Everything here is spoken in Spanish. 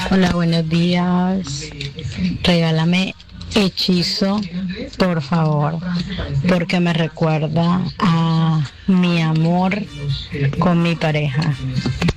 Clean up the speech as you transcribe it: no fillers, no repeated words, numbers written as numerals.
Hola, buenos días. Regálame Hechizo, por favor, porque me recuerda a mi amor con mi pareja.